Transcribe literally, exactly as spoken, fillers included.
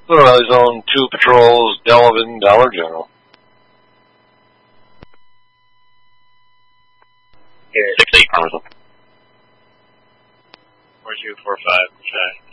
Otherwise on two patrols, Delavan, Dollar General. Here. Six eight Farmersville. Four two four five. Check.